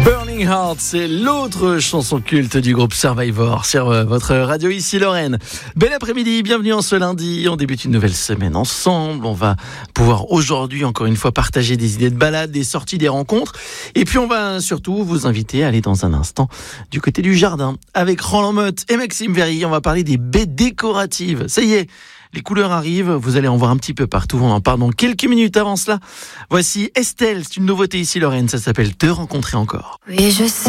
Burning Heart, c'est l'autre chanson culte du groupe Survivor sur votre radio ici Lorraine. Bel après-midi, bienvenue en ce lundi. On débute une nouvelle semaine ensemble. On va pouvoir aujourd'hui encore une fois partager des idées de balades, des sorties, des rencontres. Et puis on va surtout vous inviter à aller dans un instant du côté du jardin avec Roland Motte et Maxime Verrier. On va parler des baies décoratives. Ça y est, les couleurs arrivent, vous allez en voir un petit peu partout, on en parle dans quelques minutes. Avant cela, voici Estelle, c'est une nouveauté ici Lorraine, ça s'appelle Te rencontrer encore. Oui, je sais.